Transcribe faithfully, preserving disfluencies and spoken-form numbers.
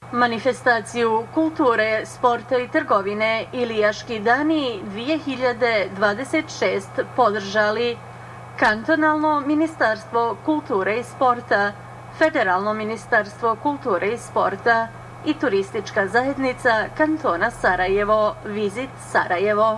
Manifestaciju kulture, sporta i trgovine Ilijaški dani dvije hiljade dvadeset šest podržali Kantonalno ministarstvo kulture i sporta, Federalno ministarstvo kulture i sporta i turistička zajednica kantona Sarajevo, Vizit Sarajevo.